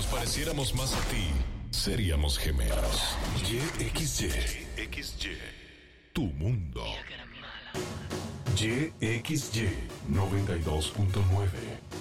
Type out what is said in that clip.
pareciéramos más a ti, seríamos gemelos. YXY. Tu mundo. YXY 92.9.